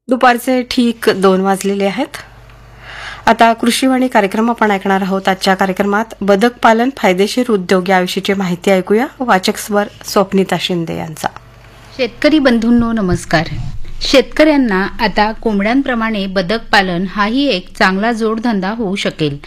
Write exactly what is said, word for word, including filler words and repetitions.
दुपारचे ठीक दोन वाजलेले आहेत. आता कृषीवाणी कार्यक्रम आपण ऐकणार आहोत. आजच्या कार्यक्रमात बदक पालन फायदेशीर उद्योग याविषयीची माहिती ऐकूया. वाचक स्वर स्वप्निता शिंदे यांचा. शेतकरी बंधूंनो नमस्कार. शेतकऱ्यांना आता कोंबड्यांप्रमाणे बदक पालन हाही एक चांगला जोडधंदा होऊ शकेल.